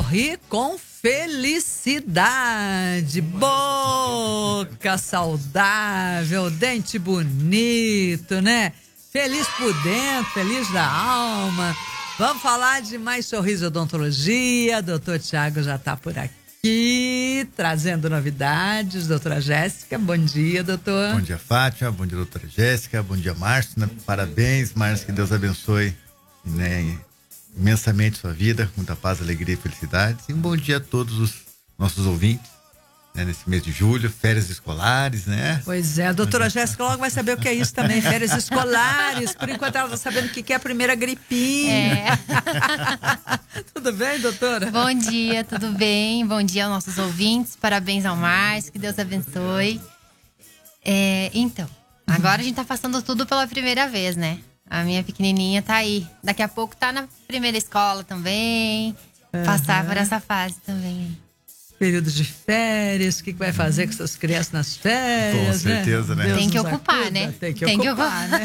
sorrir com felicidade, boca saudável, dente bonito, né? Feliz por dentro, feliz da alma. Vamos falar de Mais Sorriso Odontologia. Doutor Tiago já está por aqui, trazendo novidades. Doutora Jéssica, bom dia, doutor. Bom dia, Fátima. Bom dia, doutora Jéssica. Bom dia, Márcio. Parabéns, Márcio. Que Deus abençoe, né, imensamente sua vida, com muita paz, alegria e felicidade. E um bom dia a todos os nossos ouvintes, né, nesse mês de julho, férias escolares, né? Pois é, a doutora Jéssica logo vai saber o que é isso também, férias escolares. Por enquanto ela está sabendo o que é a primeira gripinha. Tudo bem, doutora? Bom dia, tudo bem? Bom dia aos nossos ouvintes, parabéns ao Márcio, que Deus abençoe. Então, agora a gente tá passando tudo pela primeira vez, né? A minha pequenininha tá aí. Daqui a pouco tá na primeira escola também. Passar por essa fase também. Período de férias, o que vai fazer com essas crianças nas férias? Com certeza, né? Tem que ocupar, né? Tem que ocupar, né?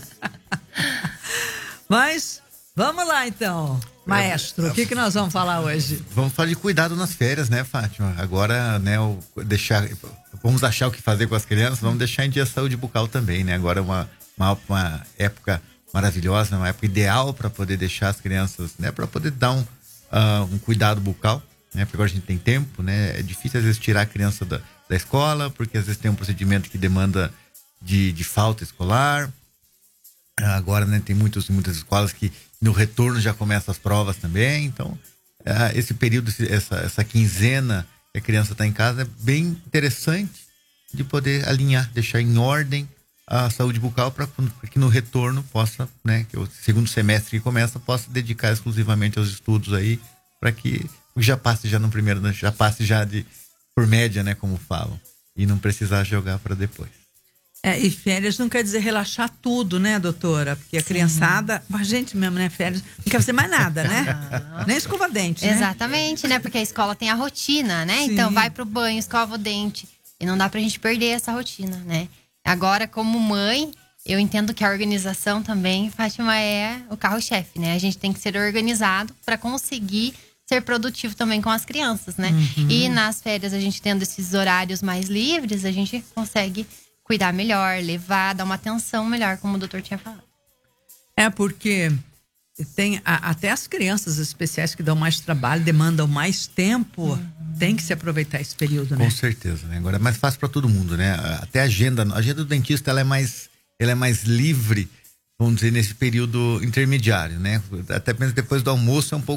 Mas, vamos lá então. Maestro, o que nós vamos falar hoje? Vamos falar de cuidado nas férias, né, Fátima? Agora, né, vamos achar o que fazer com as crianças, vamos deixar em dia a saúde bucal também, né? Agora é uma época maravilhosa, uma época ideal para poder deixar as crianças, né, para poder dar um cuidado bucal, né? Porque agora a gente tem tempo, né? É difícil às vezes tirar a criança da escola, porque às vezes tem um procedimento que demanda de falta escolar. Agora, né, tem muitas escolas que no retorno já começam as provas também. Então, esse período, essa quinzena que a criança está em casa é bem interessante de poder alinhar, deixar em ordem a saúde bucal para que no retorno possa, né, que o segundo semestre que começa, possa dedicar exclusivamente aos estudos aí, para que já passe já no primeiro, já passe já por média, né, como falam, e não precisar jogar para depois. E férias não quer dizer relaxar tudo, né, doutora? Porque a criançada, a gente mesmo, né, férias, não quer fazer mais nada, né? Nem escova dente, né? Exatamente, né? Porque a escola tem a rotina, né? Sim. Então vai pro banho, escova o dente. E não dá pra gente perder essa rotina, né? Agora, como mãe, eu entendo que a organização também, Fátima, é o carro-chefe, né? A gente tem que ser organizado para conseguir ser produtivo também com as crianças, né? E nas férias, a gente tendo esses horários mais livres, a gente consegue cuidar melhor, levar, dar uma atenção melhor, como o doutor tinha falado. Porque tem até as crianças especiais que dão mais trabalho, demandam mais tempo, tem que se aproveitar esse período, né? Com certeza, né? Agora é mais fácil para todo mundo, né? Até a agenda do dentista, ela é mais livre, vamos dizer, nesse período intermediário, né? Até mesmo depois do almoço é um pouco